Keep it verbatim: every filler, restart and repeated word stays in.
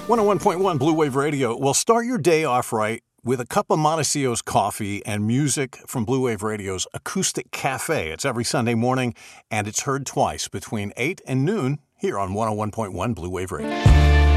one oh one point one Blue Wave Radio. Well, start your day off right with a cup of Montecito's coffee and music from Blue Wave Radio's Acoustic Cafe. It's every Sunday morning, and it's heard twice between eight and noon here on one oh one point one Blue Wave Radio.